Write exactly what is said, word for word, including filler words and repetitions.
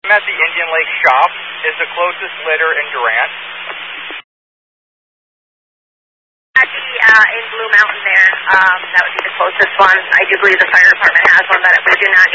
I'm at the Indian Lake shop. Is the closest litter in Durant? Actually, uh, in Blue Mountain there, um, that would be the closest one. I do believe the fire department has one, but we do not